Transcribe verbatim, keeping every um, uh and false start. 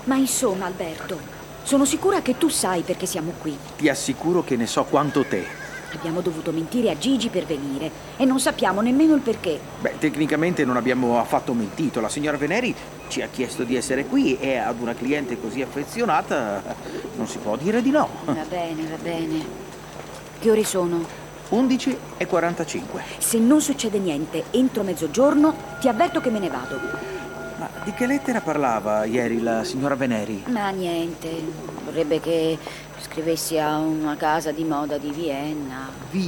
Ma insomma, Alberto, sono sicura che tu sai perché siamo qui. Ti assicuro che ne so quanto te. Abbiamo dovuto mentire a Gigi per venire e non sappiamo nemmeno il perché. Beh, tecnicamente non abbiamo affatto mentito. La signora Veneri ci ha chiesto di essere qui e ad una cliente così affezionata non si può dire di no. Va bene, va bene. Che ore sono? undici e quarantacinque. Se non succede niente entro mezzogiorno, ti avverto che me ne vado. Ma di che lettera parlava ieri la signora Veneri? Ma niente, vorrebbe che scrivessi a una casa di moda di Vienna.